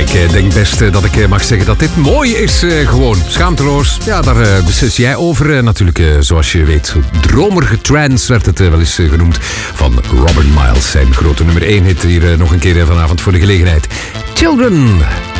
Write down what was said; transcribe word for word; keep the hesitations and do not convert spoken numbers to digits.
ik denk best dat ik mag zeggen dat dit mooi is. Gewoon schaamteloos. Ja, daar beslis jij over. Natuurlijk, zoals je weet, dromerige trance werd het wel eens genoemd. Van Robin Miles. Zijn grote nummer één hit hier nog een keer vanavond voor de gelegenheid. Children.